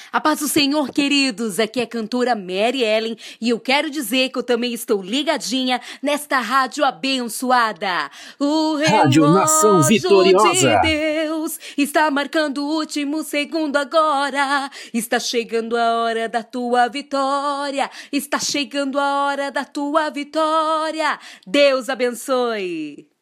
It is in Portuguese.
A paz do Senhor, queridos, aqui é a cantora Mary Ellen e eu quero dizer que eu também estou ligadinha nesta rádio abençoada. O Rádio Nação relógio Vitoriosa. de Deus está marcando o último segundo agora. Está chegando a hora da tua vitória. Está chegando a hora da tua vitória. Deus abençoe.